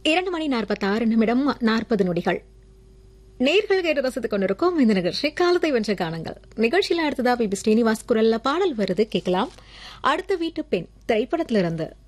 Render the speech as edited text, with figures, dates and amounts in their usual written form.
2 மணி 46 நிமிடம் 40 நொடிகள். நேர்கள் கேட்டு ரசித்துக் கொண்டிருக்கும் இந்த நிகழ்ச்சி காலத்தை வென்ற கானங்கள். நிகழ்ச்சியில அடுத்ததா பிபி ஸ்ரீனிவாஸ் குரல்ல பாடல் வருது, கேட்கலாம். அடுத்த வீட்டு பெண் திரைப்படத்திலிருந்து